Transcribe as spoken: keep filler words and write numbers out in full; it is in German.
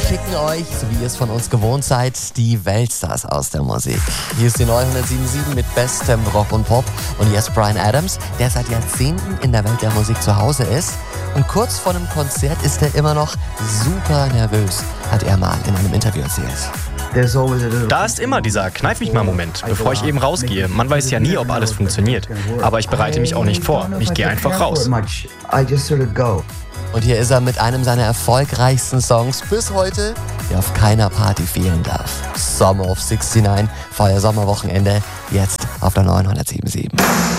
kicken euch, so wie ihr es von uns gewohnt seid, die Weltstars aus der Musik. Hier ist die neunhundertsiebenundsiebzig mit bestem Rock und Pop. Und hier ist Bryan Adams, der seit Jahrzehnten in der Welt der Musik zu Hause ist. Und kurz vor einem Konzert ist er immer noch super nervös, hat er mal in einem Interview erzählt. Da ist immer dieser Kneif mich mal Moment, bevor ich eben rausgehe. Man weiß ja nie, ob alles funktioniert. Aber ich bereite mich auch nicht vor. Ich gehe einfach raus. Und hier ist er mit einem seiner erfolgreichsten Songs bis heute, der auf keiner Party fehlen darf. Summer of sixty-nine, Feuer Sommerwochenende, jetzt auf der neunhundertsiebenundsiebzig.